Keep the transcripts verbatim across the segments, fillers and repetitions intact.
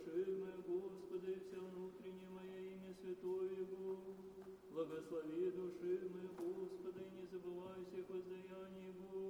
души моя, Господи, вся внутренняя моя имя святое Его. Благослови души моя, Господи, и не забывай всех воздаяний Его.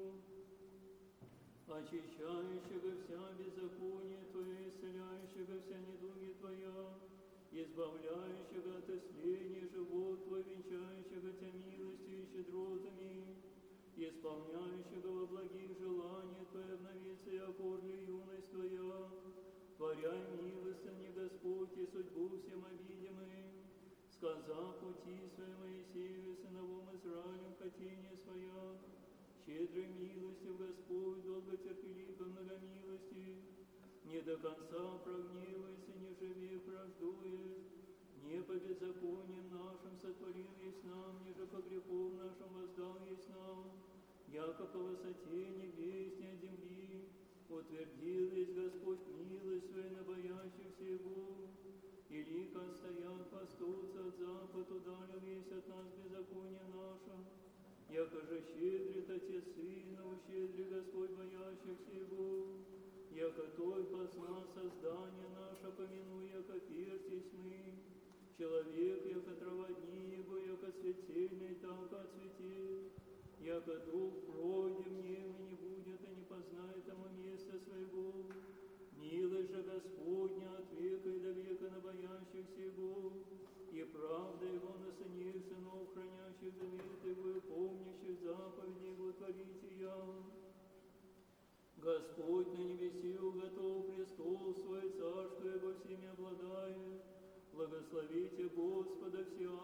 Очищающего вся беззаконие Твое, исцеляющего вся недуги Твоя, избавляющего от исления живот Твой, венчающего Тебя милостью и щедротами, исполняющего во благих желаниях Твоя, обновится и окорли юность Твоя, творяй милостыни, Господь, и судьбу всем обидимым, сказав пути свои Моисею, сыновом Израилем, хотение своя, щедрой милостью Господь, долготерпелив и многомилости, не до конца прогневайся, не живи враждует, не по беззакониям нашим сотворил есть нам, ниже по грехам нашим воздал есть нам, яко по высоте небес не от земли, утвердил есть Господь милость свою на боящихся Его, и лика стоят постутся от запад, удалил есть от нас беззаконие наше, яко же щедрит Отец Сына, ущедри Господь боящихся Его, яко Той позна создание наше, помянуй, яко перстись мы, человек, яко траводни Его, яко цветельный, так отцветет, яко дух пройдем нем и не будет, и не познает тому места своего. Милость же Господня от века и до века на боящихся Его, и правда Его на сынах сынов, хранящих завет Его и помнящих заповеди Его творите я. Господь на небеси уготов престол свой, царство Его всеми обладает. Благословите Господа все